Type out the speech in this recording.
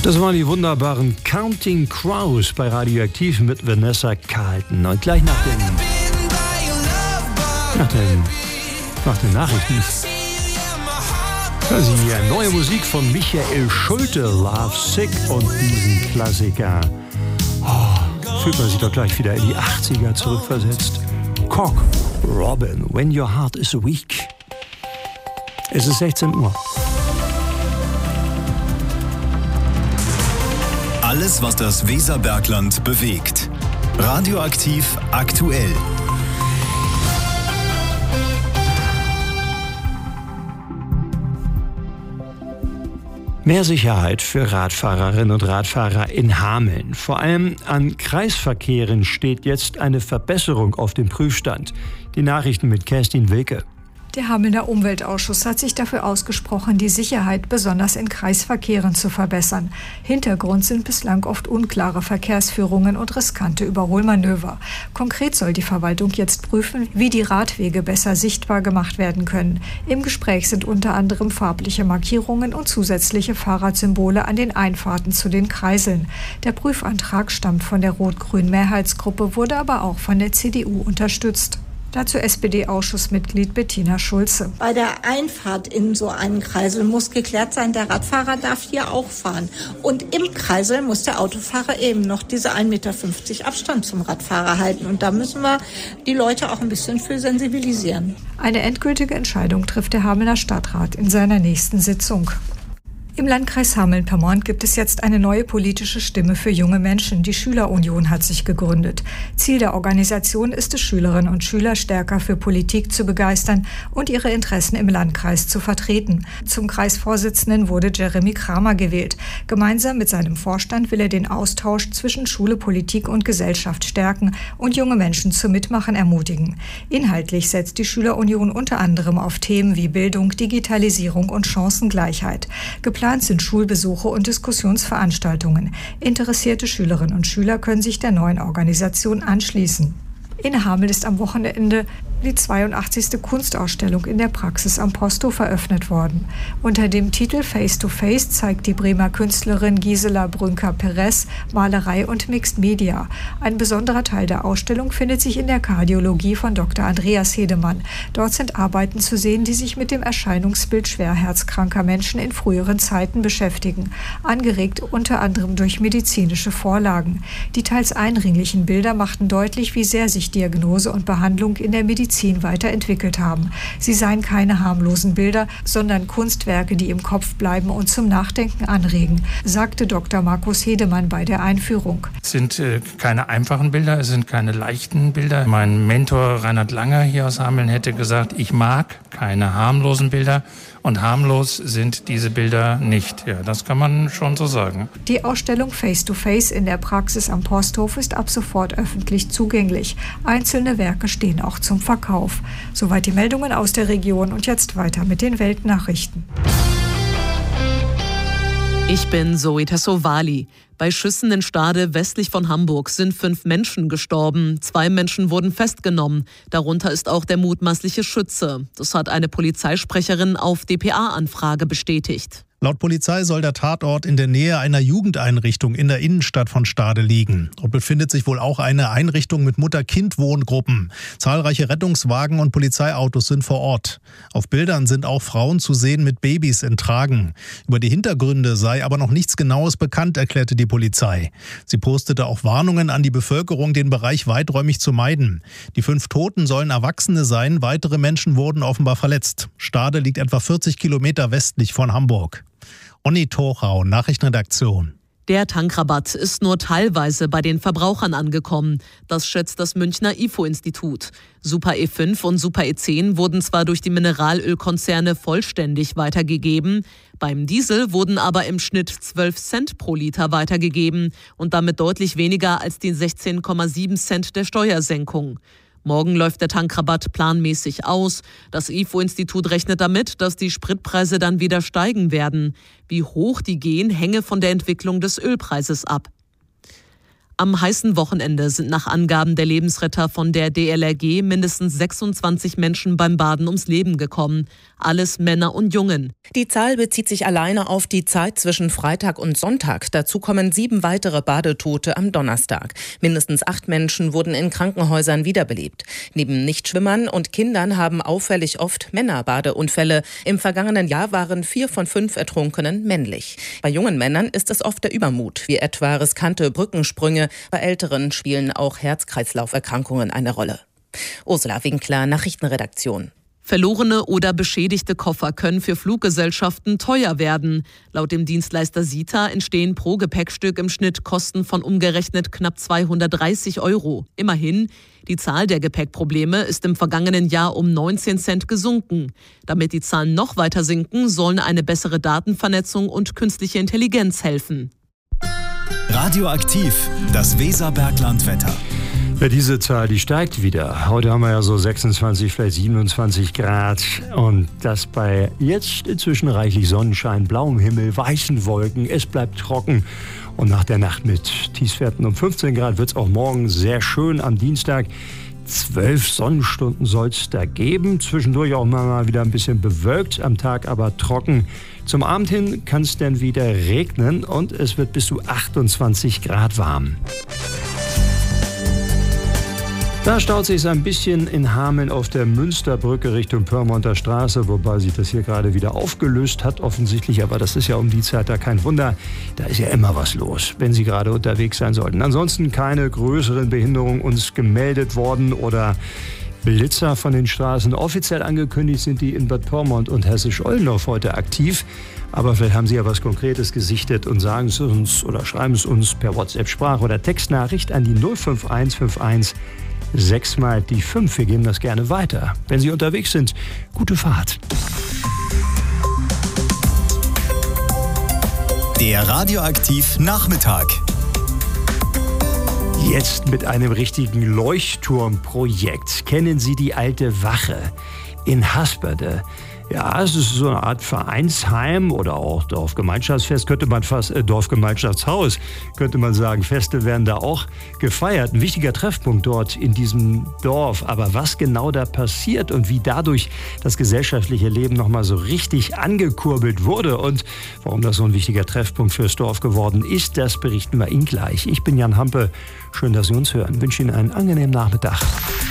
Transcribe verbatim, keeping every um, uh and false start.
Das waren die wunderbaren Counting Crows bei Radioaktiv mit Vanessa Carlton. Und gleich nach den, nach den, nach den Nachrichten hören Sie hier neue Musik von Michael Schulte, Love Sick, und diesen Klassiker. Oh, fühlt man sich doch gleich wieder in die achtziger zurückversetzt. Cock Robin, When Your Heart is Weak. Es ist sechzehn Uhr. Alles, was das Weserbergland bewegt. Radioaktiv aktuell. Mehr Sicherheit für Radfahrerinnen und Radfahrer in Hameln. Vor allem an Kreisverkehren steht jetzt eine Verbesserung auf dem Prüfstand. Die Nachrichten mit Kerstin Wilke. Der Hamelner Umweltausschuss hat sich dafür ausgesprochen, die Sicherheit besonders in Kreisverkehren zu verbessern. Hintergrund sind bislang oft unklare Verkehrsführungen und riskante Überholmanöver. Konkret soll die Verwaltung jetzt prüfen, wie die Radwege besser sichtbar gemacht werden können. Im Gespräch sind unter anderem farbliche Markierungen und zusätzliche Fahrradsymbole an den Einfahrten zu den Kreiseln. Der Prüfantrag stammt von der rot-grünen Mehrheitsgruppe, wurde aber auch von der C D U unterstützt. Dazu S P D-Ausschussmitglied Bettina Schulze. Bei der Einfahrt in so einen Kreisel muss geklärt sein, der Radfahrer darf hier auch fahren. Und im Kreisel muss der Autofahrer eben noch diese ein Meter fünfzig Abstand zum Radfahrer halten. Und da müssen wir die Leute auch ein bisschen für sensibilisieren. Eine endgültige Entscheidung trifft der Hamelner Stadtrat in seiner nächsten Sitzung. Im Landkreis Hameln-Pyrmont gibt es jetzt eine neue politische Stimme für junge Menschen. Die Schülerunion hat sich gegründet. Ziel der Organisation ist es, Schülerinnen und Schüler stärker für Politik zu begeistern und ihre Interessen im Landkreis zu vertreten. Zum Kreisvorsitzenden wurde Jeremy Kramer gewählt. Gemeinsam mit seinem Vorstand will er den Austausch zwischen Schule, Politik und Gesellschaft stärken und junge Menschen zum Mitmachen ermutigen. Inhaltlich setzt die Schülerunion unter anderem auf Themen wie Bildung, Digitalisierung und Chancengleichheit. Geplant sind Schulbesuche und Diskussionsveranstaltungen. Interessierte Schülerinnen und Schüler können sich der neuen Organisation anschließen. In Hameln ist am Wochenende die zweiundachtzigste Kunstausstellung in der Praxis am Posto eröffnet worden. Unter dem Titel Face to Face zeigt die Bremer Künstlerin Gisela Brünker-Perez Malerei und Mixed Media. Ein besonderer Teil der Ausstellung findet sich in der Kardiologie von Doktor Andreas Hedemann. Dort sind Arbeiten zu sehen, die sich mit dem Erscheinungsbild schwerherzkranker Menschen in früheren Zeiten beschäftigen, angeregt unter anderem durch medizinische Vorlagen. Die teils eindringlichen Bilder machten deutlich, wie sehr sich Diagnose und Behandlung in der Medizin weiterentwickelt haben. Sie seien keine harmlosen Bilder, sondern Kunstwerke, die im Kopf bleiben und zum Nachdenken anregen, sagte Doktor Markus Hedemann bei der Einführung. Es sind äh, keine einfachen Bilder, es sind keine leichten Bilder. Mein Mentor Reinhard Langer hier aus Hameln hätte gesagt, ich mag keine harmlosen Bilder. Und harmlos sind diese Bilder nicht. Ja, das kann man schon so sagen. Die Ausstellung Face to Face in der Praxis am Posthof ist ab sofort öffentlich zugänglich. Einzelne Werke stehen auch zum Verkauf. Soweit die Meldungen aus der Region und jetzt weiter mit den Weltnachrichten. Ich bin Zoe Tassovali. Bei Schüssen in Stade westlich von Hamburg sind fünf Menschen gestorben. Zwei Menschen wurden festgenommen. Darunter ist auch der mutmaßliche Schütze. Das hat eine Polizeisprecherin auf D P A-Anfrage bestätigt. Laut Polizei soll der Tatort in der Nähe einer Jugendeinrichtung in der Innenstadt von Stade liegen. Dort befindet sich wohl auch eine Einrichtung mit Mutter-Kind-Wohngruppen. Zahlreiche Rettungswagen und Polizeiautos sind vor Ort. Auf Bildern sind auch Frauen zu sehen mit Babys in Tragen. Über die Hintergründe sei aber noch nichts Genaues bekannt, erklärte die Polizei. Sie postete auch Warnungen an die Bevölkerung, den Bereich weiträumig zu meiden. Die fünf Toten sollen Erwachsene sein, weitere Menschen wurden offenbar verletzt. Stade liegt etwa vierzig Kilometer westlich von Hamburg. Onni Torau, Nachrichtenredaktion. Der Tankrabatt ist nur teilweise bei den Verbrauchern angekommen. Das schätzt das Münchner I F O-Institut. Super E fünf und Super E zehn wurden zwar durch die Mineralölkonzerne vollständig weitergegeben, beim Diesel wurden aber im Schnitt zwölf Cent pro Liter weitergegeben und damit deutlich weniger als die sechzehn Komma sieben Cent der Steuersenkung. Morgen läuft der Tankrabatt planmäßig aus. Das I F O-Institut rechnet damit, dass die Spritpreise dann wieder steigen werden. Wie hoch die gehen, hänge von der Entwicklung des Ölpreises ab. Am heißen Wochenende sind nach Angaben der Lebensretter von der D L R G mindestens sechsundzwanzig Menschen beim Baden ums Leben gekommen. Alles Männer und Jungen. Die Zahl bezieht sich alleine auf die Zeit zwischen Freitag und Sonntag. Dazu kommen sieben weitere Badetote am Donnerstag. Mindestens acht Menschen wurden in Krankenhäusern wiederbelebt. Neben Nichtschwimmern und Kindern haben auffällig oft Männer Badeunfälle. Im vergangenen Jahr waren vier von fünf Ertrunkenen männlich. Bei jungen Männern ist es oft der Übermut, wie etwa riskante Brückensprünge. Bei Älteren spielen auch Herz-Kreislauf-Erkrankungen eine Rolle. Ursula Winkler, Nachrichtenredaktion. Verlorene oder beschädigte Koffer können für Fluggesellschaften teuer werden. Laut dem Dienstleister SITA entstehen pro Gepäckstück im Schnitt Kosten von umgerechnet knapp zweihundertdreißig Euro. Immerhin, die Zahl der Gepäckprobleme ist im vergangenen Jahr um neunzehn Cent gesunken. Damit die Zahlen noch weiter sinken, sollen eine bessere Datenvernetzung und künstliche Intelligenz helfen. Radioaktiv, das Weserberglandwetter. Ja, diese Zahl, die steigt wieder. Heute haben wir ja so sechsundzwanzig, vielleicht siebenundzwanzig Grad. Und das bei jetzt inzwischen reichlich Sonnenschein, blauem Himmel, weißen Wolken. Es bleibt trocken. Und nach der Nacht mit Tiefstwerten um fünfzehn Grad wird es auch morgen sehr schön am Dienstag. Zwölf Sonnenstunden soll es da geben. Zwischendurch auch mal wieder ein bisschen bewölkt, am Tag aber trocken. Zum Abend hin kann es dann wieder regnen und es wird bis zu achtundzwanzig Grad warm. Da staut sich ein bisschen in Hameln auf der Münsterbrücke Richtung Pyrmonter Straße, wobei sich das hier gerade wieder aufgelöst hat offensichtlich. Aber das ist ja um die Zeit da kein Wunder. Da ist ja immer was los, wenn Sie gerade unterwegs sein sollten. Ansonsten keine größeren Behinderungen uns gemeldet worden oder Blitzer von den Straßen. Offiziell angekündigt sind die in Bad Pyrmont und Hessisch-Oldendorf heute aktiv. Aber vielleicht haben Sie ja was Konkretes gesichtet und sagen es uns oder schreiben es uns per WhatsApp-Sprach- oder Textnachricht an die null fünf eins fünf eins sechs mal die fünf. Wir geben das gerne weiter. Wenn Sie unterwegs sind, gute Fahrt. Der Radioaktiv Nachmittag. Jetzt mit einem richtigen Leuchtturmprojekt. Kennen Sie die alte Wache in Hasperde? Ja, es ist so eine Art Vereinsheim oder auch Dorfgemeinschaftsfest, könnte man fast, äh, Dorfgemeinschaftshaus, könnte man sagen. Feste werden da auch gefeiert. Ein wichtiger Treffpunkt dort in diesem Dorf. Aber was genau da passiert und wie dadurch das gesellschaftliche Leben nochmal so richtig angekurbelt wurde und warum das so ein wichtiger Treffpunkt fürs Dorf geworden ist, das berichten wir Ihnen gleich. Ich bin Jan Hampe. Schön, dass Sie uns hören. Ich wünsche Ihnen einen angenehmen Nachmittag.